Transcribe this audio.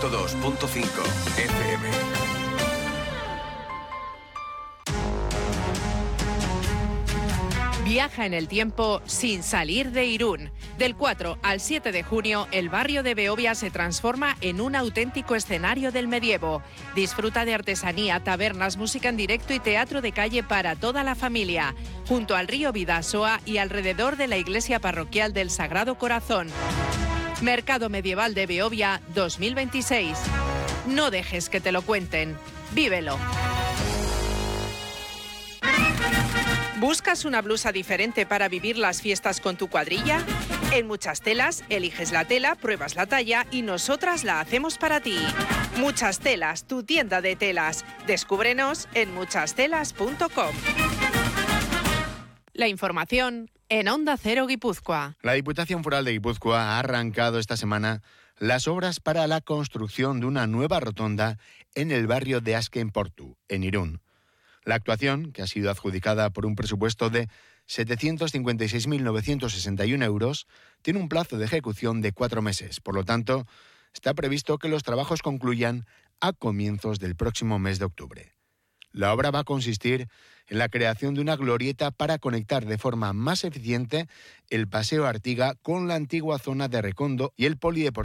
102.5 FM. Viaja en el tiempo sin salir de Irún. Del 4 al 7 de junio, el barrio de Beovia se transforma en un auténtico escenario del medievo. Disfruta de artesanía, tabernas, música en directo y teatro de calle para toda la familia, junto al río Bidasoa y alrededor de la iglesia parroquial del Sagrado Corazón. Mercado Medieval de Beovia 2026. No dejes que te lo cuenten. Vívelo. ¿Buscas una blusa diferente para vivir las fiestas con tu cuadrilla? En Muchas Telas, eliges la tela, pruebas la talla y nosotras la hacemos para ti. Muchas Telas, tu tienda de telas. Descúbrenos en muchastelas.com. La información en Onda Cero Guipúzcoa. La Diputación Foral de Guipúzcoa ha arrancado esta semana las obras para la construcción de una nueva rotonda en el barrio de Azken Portu, en Irún. La actuación, que ha sido adjudicada por un presupuesto de 756.961 euros, tiene un plazo de ejecución de 4 meses. Por lo tanto, está previsto que los trabajos concluyan a comienzos del próximo mes de octubre. La obra va a consistir en la creación de una glorieta para conectar de forma más eficiente el Paseo Artiga con la antigua zona de Recondo y el polideportivo